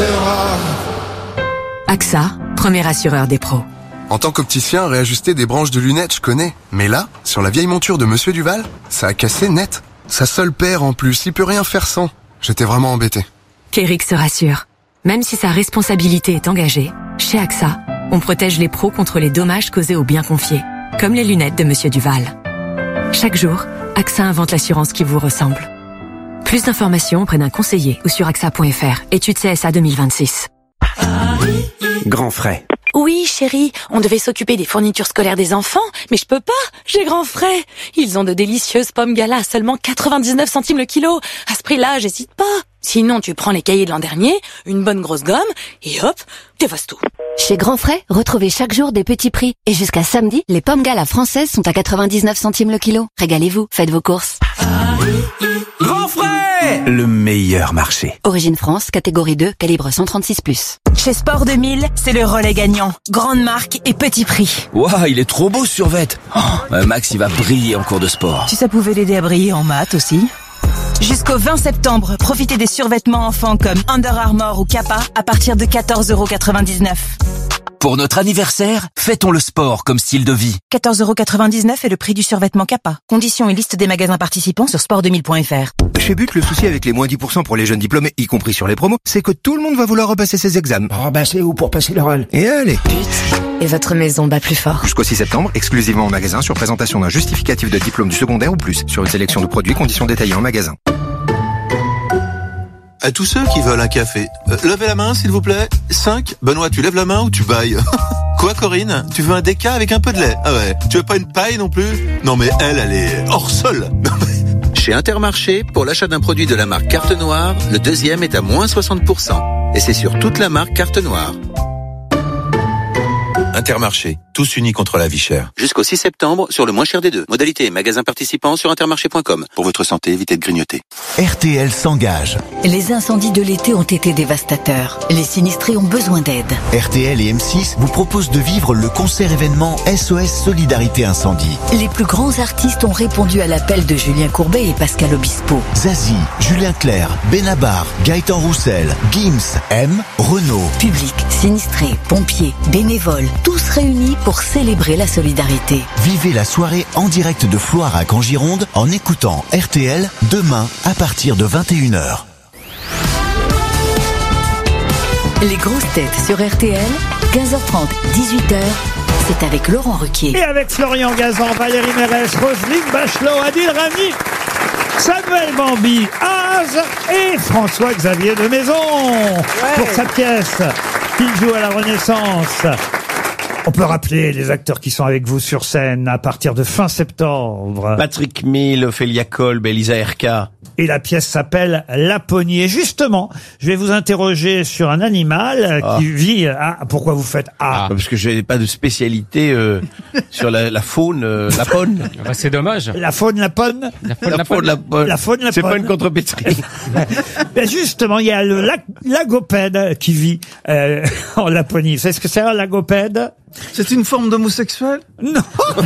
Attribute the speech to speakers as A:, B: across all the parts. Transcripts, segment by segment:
A: restera.
B: AXA, premier assureur des pros.
C: En tant qu'opticien, réajuster des branches de lunettes, je connais. Mais là, sur la vieille monture de Monsieur Duval, ça a cassé net. Sa seule paire en plus, il peut rien faire sans. J'étais vraiment embêté.
B: Qu'Eric se rassure. Même si sa responsabilité est engagée, chez AXA, on protège les pros contre les dommages causés aux biens confiés, comme les lunettes de Monsieur Duval. Chaque jour, AXA invente l'assurance qui vous ressemble. Plus d'informations auprès d'un conseiller ou sur AXA.fr. Étude CSA 2026.
D: Grand frais.
E: Oui, chérie, on devait s'occuper des fournitures scolaires des enfants, mais je peux pas, j'ai grand frais. Ils ont de délicieuses pommes gala à seulement 99 centimes le kilo. À ce prix-là, j'hésite pas. Sinon, tu prends les cahiers de l'an dernier, une bonne grosse gomme, et hop, t'effaces tout.
F: Chez Grand Frais, retrouvez chaque jour des petits prix. Et jusqu'à samedi, les pommes gala françaises sont à 99 centimes le kilo. Régalez-vous, faites vos courses.
D: Grand frais, le meilleur marché.
F: Origine France, catégorie 2, calibre 136+.
G: Chez Sport 2000, c'est le relais gagnant. Grande marque et petit prix.
D: Waouh, il est trop beau ce survêt. Max, il va briller en cours de sport.
G: Si ça pouvait l'aider à briller en maths aussi. Jusqu'au 20 septembre, profitez des survêtements enfants comme Under Armour ou Kappa à partir de 14,99 €.
D: Pour notre anniversaire, fêtons le sport comme style de vie.
G: 14,99 € est le prix du survêtement Kappa. Conditions et liste des magasins participants sur sport2000.fr.
H: Chez But, le souci avec les moins 10% pour les jeunes diplômés, y compris sur les promos, c'est que tout le monde va vouloir repasser ses examens.
I: Oh bah c'est où pour passer l'oral?
H: Et allez.
B: Et votre maison bat plus fort.
H: Jusqu'au 6 septembre, exclusivement en magasin, sur présentation d'un justificatif de diplôme du secondaire ou plus, sur une sélection de produits, conditions détaillées en magasin.
J: À tous ceux qui veulent un café, levez la main s'il vous plaît. 5. Benoît, tu lèves la main ou tu bailles? Quoi Corinne? Tu veux un déca avec un peu de lait? Ah ouais. Tu veux pas une paille non plus? Non mais elle est hors sol.
K: Chez Intermarché, pour l'achat d'un produit de la marque Carte Noire, le deuxième est à moins 60%. Et c'est sur toute la marque Carte Noire.
J: Intermarché, tous unis contre la vie chère.
K: Jusqu'au 6 septembre, sur le moins cher des deux. Modalité et magasins participants sur intermarché.com. Pour votre santé, évitez de grignoter.
L: RTL s'engage.
M: Les incendies de l'été ont été dévastateurs. Les sinistrés ont besoin d'aide.
L: RTL et M6 vous proposent de vivre le concert événement SOS Solidarité Incendie.
M: Les plus grands artistes ont répondu à l'appel de Julien Courbet et Pascal Obispo.
L: Zazie, Julien Clerc, Benabar, Gaëtan Roussel, Gims, M, Renaud.
M: Public, sinistrés, pompiers, bénévoles, tous réunis pour célébrer la solidarité.
L: Vivez la soirée en direct de Floirac en Gironde en écoutant RTL demain à partir de 21h.
M: Les grosses têtes sur RTL, 15h30, 18h, c'est avec Laurent Ruquier.
N: Et avec Florian Gazan, Valérie Mérès, Roselyne Bachelot, Adil Rami, Samuel Bambi, Az et François-Xavier de Maison pour sa pièce qu'il joue à la Renaissance. On peut rappeler les acteurs qui sont avec vous sur scène à partir de fin septembre.
O: Patrick Mille, Ophélia Kolb, Elisa Erka.
N: Et la pièce s'appelle Laponie. Et justement, je vais vous interroger sur un animal qui vit... pourquoi vous faites
O: Parce que je n'ai pas de spécialité sur la faune lapone.
P: C'est dommage.
N: La faune lapone.
O: La faune lapone. C'est pas une contrepétrie.
N: Ben justement, il y a le lagopède qui vit en Laponie. Vous savez ce que c'est un lagopède?
Q: C'est une forme d'homosexuel?
N: Non.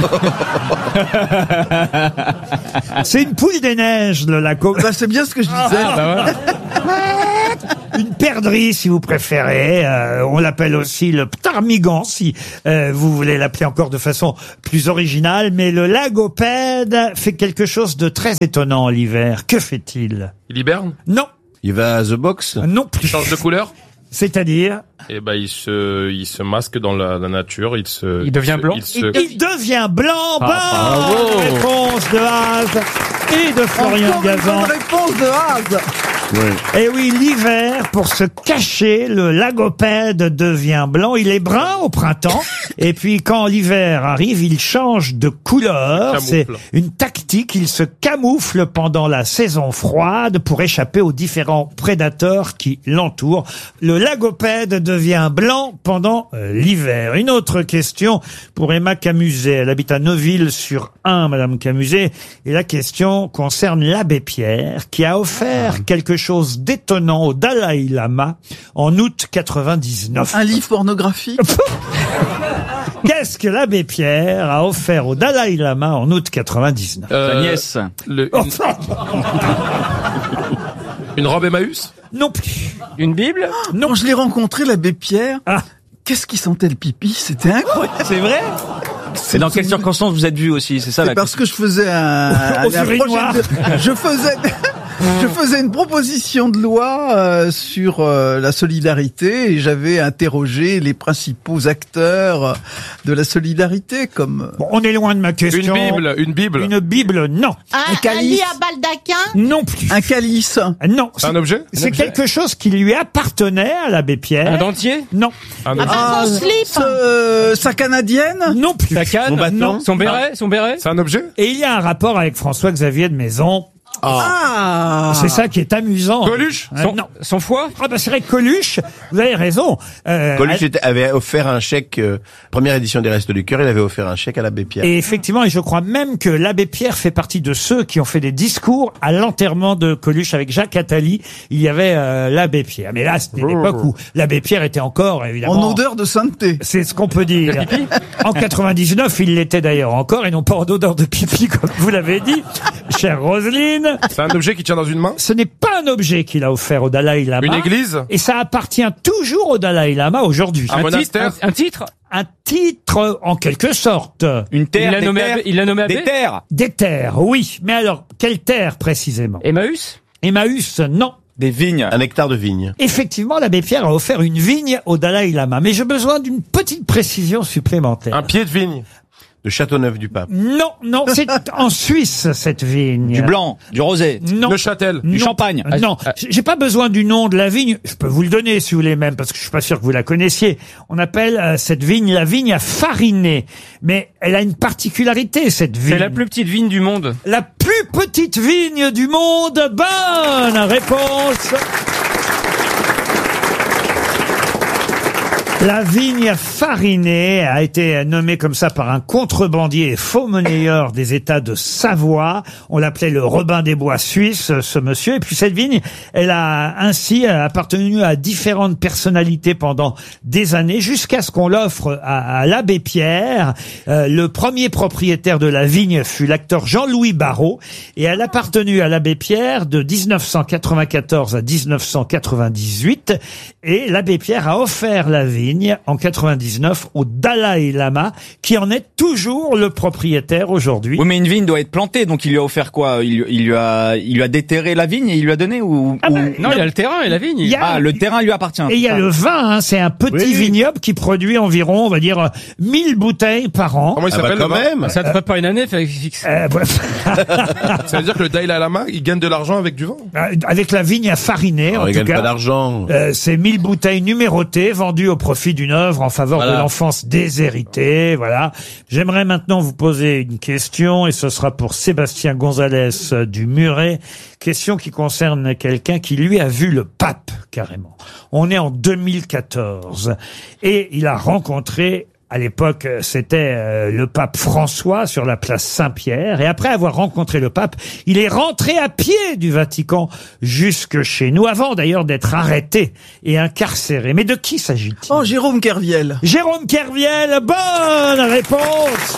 N: C'est une poule des neiges, le lagopède.
Q: Bah, c'est bien ce que je disais.
N: Une perdrix, si vous préférez. On l'appelle aussi le ptarmigan, si vous voulez l'appeler encore de façon plus originale. Mais le lagopède fait quelque chose de très étonnant l'hiver. Que fait-il?
P: Il hiberne?
N: Non.
O: Il va à The Box?
N: Non plus.
P: Il change de couleur?
N: C'est-à-dire?
P: Eh ben, il se masque dans la nature,
R: il devient blanc?
N: Il devient blanc. Bonne réponse de Az et de Florian Gazan.
Q: Bonne réponse de Az.
N: Oui. Et oui, l'hiver, pour se cacher, le lagopède devient blanc. Il est brun au printemps. Et puis, quand l'hiver arrive, il change de couleur. C'est une tactique. Il se camoufle pendant la saison froide pour échapper aux différents prédateurs qui l'entourent. Le lagopède devient blanc pendant l'hiver. Une autre question pour Emma Camuset. Elle habite à Neuville-sur-Ain, Madame Camuset. Et la question concerne l'abbé Pierre, qui a offert quelque chose d'étonnant au Dalai Lama en août 99.
Q: Un livre pornographique?
N: Qu'est-ce que l'abbé Pierre a offert au Dalai Lama en août 99?
O: Sa nièce.
P: Une robe Emmaüs?
N: Non plus.
A: Une Bible?
Q: Non, je l'ai rencontré, l'abbé Pierre.
N: Ah.
Q: Qu'est-ce qu'il sentait le pipi? C'était incroyable.
A: C'est vrai? C'est dans quelles circonstances vous êtes vu aussi, c'est ça
Q: C'est
A: la
Q: parce que je faisais je faisais une proposition de loi sur la solidarité et j'avais interrogé les principaux acteurs de la solidarité comme...
N: Bon, on est loin de ma question.
P: Une Bible.
N: Une Bible, non.
I: Un lit à baldaquin?
N: Non plus.
Q: Un calice?
N: Non.
P: C'est un objet?
N: C'est quelque chose qui lui appartenait à l'abbé Pierre.
A: Un dentier?
N: Non.
I: Son slip?
Q: Sa canadienne?
N: Non plus.
A: Sa canne?
O: Son bâton?
A: Non. Son béret? Son béret?
P: C'est un objet?
N: Et il y a un rapport avec François-Xavier de Maison. C'est ça qui est amusant.
P: Coluche?
A: Son foie?
N: Ah bah c'est vrai que Coluche, vous avez raison.
O: Coluche avait offert un chèque, première édition des Restos du Cœur, il avait offert un chèque à l'abbé Pierre.
N: Et effectivement, et je crois même que l'abbé Pierre fait partie de ceux qui ont fait des discours à l'enterrement de Coluche avec Jacques Attali. Il y avait l'abbé Pierre. Mais là, c'était l'époque où l'abbé Pierre était encore, évidemment...
Q: En odeur de sainteté.
N: C'est ce qu'on peut dire. En 99, il l'était d'ailleurs encore, et non pas en odeur de pipi, comme vous l'avez dit, chère Roselyne.
P: C'est un objet qui tient dans une main?
N: Ce n'est pas un objet qu'il a offert au Dalai Lama.
P: Une église?
N: Et ça appartient toujours au Dalai Lama aujourd'hui.
P: Un monastère?
A: Un titre?
N: Un titre, en quelque sorte.
A: Une terre? Il l'a nommé abbé?
O: Des terres?
N: Des terres, oui. Mais alors, quelle terre précisément?
A: Emmaüs?
N: Emmaüs, non.
A: Des vignes?
O: Un hectare de vignes.
N: Effectivement, l'abbé Pierre a offert une vigne au Dalai Lama. Mais j'ai besoin d'une petite précision supplémentaire.
P: Un pied de vigne?
O: De Châteauneuf-du-Pape.
N: Non, c'est en Suisse, cette vigne.
A: Du blanc? Du rosé?
N: Non.
P: Le Châtel?
A: Du champagne?
N: Non, j'ai pas besoin du nom de la vigne. Je peux vous le donner si vous voulez même, parce que je suis pas sûr que vous la connaissiez. On appelle cette vigne la vigne à fariner. Mais elle a une particularité, cette vigne.
A: C'est la plus petite vigne du monde.
N: La plus petite vigne du monde. Bonne réponse. La vigne farinée a été nommée comme ça par un contrebandier et faux monnayeur des États de Savoie. On l'appelait le Robin des Bois suisse, ce monsieur. Et puis cette vigne, elle a ainsi appartenu à différentes personnalités pendant des années, jusqu'à ce qu'on l'offre à l'abbé Pierre. Le premier propriétaire de la vigne fut l'acteur Jean-Louis Barrault. Et elle a appartenu à l'abbé Pierre de 1994 à 1998. Et l'abbé Pierre a offert la vigne en 99 au Dalai Lama, qui en est toujours le propriétaire aujourd'hui.
A: Oui, mais une vigne doit être plantée, donc il lui a offert quoi? Il lui a déterré la vigne et il lui a donné ou... Non, il y a le terrain et la vigne. Le terrain lui appartient.
N: Et il y a le vin, c'est un petit vignoble qui produit environ, on va dire, 1000 bouteilles par an.
P: Comment il s'appelle
O: quand même?
A: Ça te fait pas une année, fixe.
P: Ça veut dire que le Dalai Lama, il gagne de l'argent avec du vin?
N: Avec la vigne à fariner, en
O: il
N: tout
O: gagne
N: cas.
O: pas d'argent.
N: C'est 1000 bouteilles numérotées, vendues au profit d'une œuvre en faveur de l'enfance déshéritée. Voilà. J'aimerais maintenant vous poser une question, et ce sera pour Sébastien Gonzalez du Muret. Question qui concerne quelqu'un qui, lui, a vu le pape, carrément. On est en 2014. Et il a rencontré... À l'époque, c'était le pape François sur la place Saint-Pierre. Et après avoir rencontré le pape, il est rentré à pied du Vatican jusque chez nous, avant d'ailleurs d'être arrêté et incarcéré. Mais de qui s'agit-il?
Q: Oh, Jérôme Kerviel.
N: Jérôme Kerviel, bonne réponse.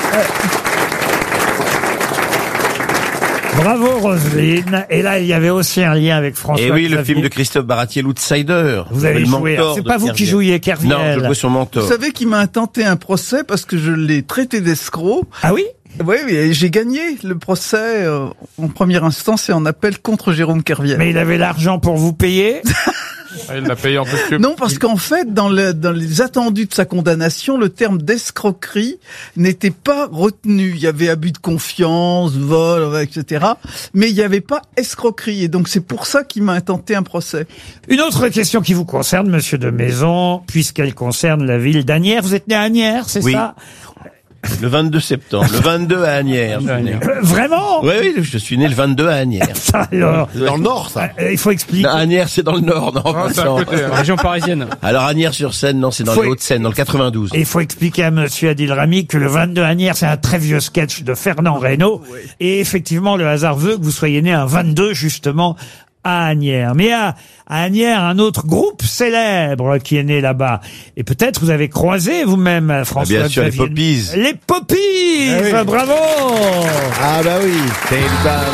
N: Bravo Roselyne. Et là, il y avait aussi un lien avec François.
O: Et oui,
N: Xavier.
O: le film de Christophe Baratier, l'Outsider.
N: Vous avez joué. C'est pas vous qui jouiez Kerviel.
O: Non, je jouais sur Mentor.
Q: Vous savez qu'il m'a intenté un procès parce que je l'ai traité d'escroc.
N: Ah oui?
Q: Oui, j'ai gagné le procès en première instance et en appel contre Jérôme Kerviel.
N: Mais il avait l'argent pour vous payer?
P: Il l'a payé en plus.
Q: Non, parce qu'en fait, dans les attendus de sa condamnation, le terme d'escroquerie n'était pas retenu. Il y avait abus de confiance, vol, etc. Mais il n'y avait pas escroquerie. Et donc, c'est pour ça qu'il m'a intenté un procès.
N: Une autre question qui vous concerne, monsieur de Maison, puisqu'elle concerne la ville d'Asnières. Vous êtes né à Asnières, c'est ça?
O: Le 22 septembre, le 22 à Asnières.
N: Vraiment?
O: Oui, je suis né le 22 à Asnières.
N: Alors,
O: dans le nord, ça.
N: Il faut expliquer.
O: Asnières, c'est dans le nord, non?
P: C'est à côté, hein.
A: Région parisienne.
O: Alors Asnières-sur-Seine, non, c'est dans les Hauts-de-Seine, dans le 92.
N: Et il faut expliquer à monsieur Adil Rami que le 22 Asnières, c'est un très vieux sketch de Fernand Reynaud. Et effectivement, le hasard veut que vous soyez né un 22, justement, à Asnières. Mais à Asnières, un autre groupe célèbre qui est né là-bas. Et peut-être vous avez croisé vous-même, François.
O: Bien sûr, les Poppies.
N: Les Poppies!
O: Ah oui.
N: Bravo!
O: Ah bah oui, c'est